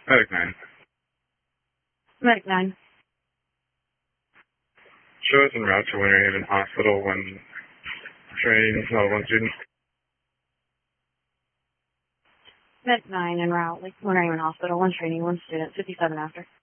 Medic 9. Medic 9. Show us en route to Winter Haven Hospital when training level 1 student. Medic 9 en route, like Winter Haven Hospital, 1 training, 1 student, 57 after.